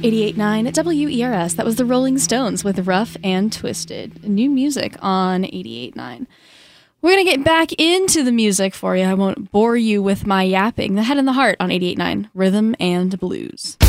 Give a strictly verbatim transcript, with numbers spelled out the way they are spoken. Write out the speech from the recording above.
eighty-eight point nine W E R S. That was the Rolling Stones with Rough and Twisted. New music on eighty-eight point nine. We're going to get back into the music for you. I won't bore you with my yapping. The Head and the Heart on eighty-eight point nine Rhythm and Blues.